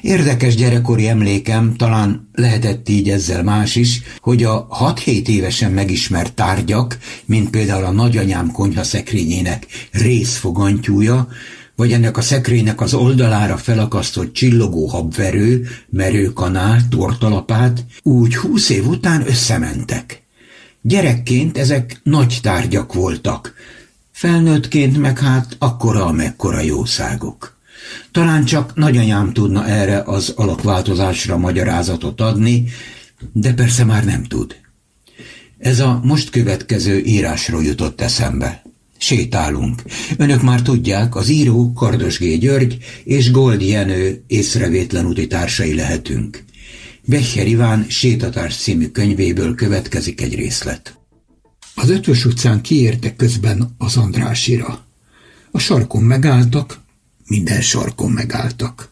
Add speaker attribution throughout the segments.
Speaker 1: Érdekes gyerekkori emlékem, talán lehetett így ezzel más is, hogy a 6-7 évesen megismert tárgyak, mint például a nagyanyám konyhaszekrényének részfogantyúja, vagy ennek a szekrénynek az oldalára felakasztott csillogó habverő, merőkanál, tortalapát, úgy 20 év után összementek. Gyerekként ezek nagy tárgyak voltak, felnőttként meg hát akkora, amekkora jószágok. Talán csak nagyanyám tudna erre az alakváltozásra magyarázatot adni, de persze már nem tud. Ez a most következő írásról jutott eszembe. Sétálunk. Önök már tudják, az író Kardos G. György és Gold Jenő észrevétlen úti társai lehetünk. Becher Iván Sétatárs című könyvéből következik egy részlet.
Speaker 2: Az Ötvös utcán kiértek közben az Andrásira. A sarkon megálltak, minden sarkon megálltak.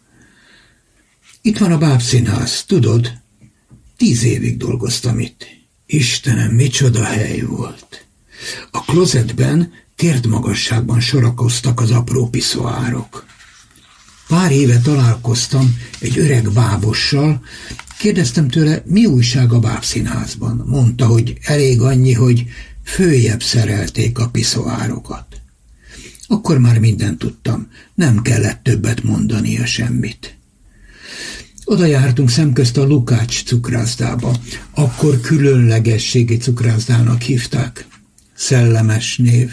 Speaker 2: Itt van a bábszínház, tudod? 10 évig dolgoztam itt. Istenem, micsoda hely volt. A klozetben térdmagasságban sorakoztak az apró piszoárok. Pár éve találkoztam egy öreg bábossal, kérdeztem tőle, mi újság a bábszínházban. Mondta, hogy elég annyi, hogy följebb szerelték a piszoárokat. Akkor már mindent tudtam, nem kellett többet mondania semmit. Oda jártunk szemközt a Lukács cukrászdába, akkor különlegességi cukrászdának hívták. Szellemes név.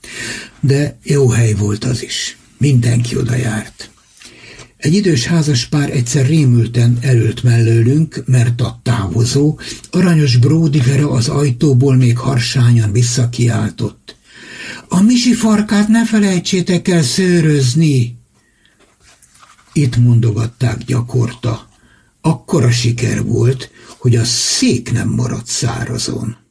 Speaker 2: De jó hely volt az is, mindenki oda járt. Egy idős házaspár egyszer rémülten elölt mellőlünk, mert a távozó, aranyos Bródi Vera az ajtóból még harsányan visszakiáltott. A Misi farkát ne felejtsétek el szőrözni! Itt mondogatták gyakorta. Akkora siker volt, hogy a szék nem maradt szárazon.